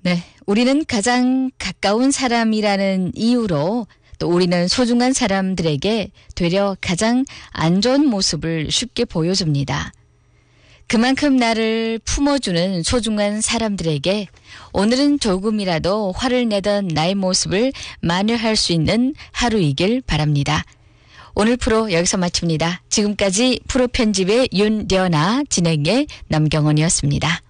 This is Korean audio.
네, 우리는 가장 가까운 사람이라는 이유로 또 우리는 소중한 사람들에게 되려 가장 안 좋은 모습을 쉽게 보여줍니다. 그만큼 나를 품어주는 소중한 사람들에게 오늘은 조금이라도 화를 내던 나의 모습을 만회할 수 있는 하루이길 바랍니다. 오늘 프로 여기서 마칩니다. 지금까지 프로 편집의 윤려나, 진행의 남경원이었습니다.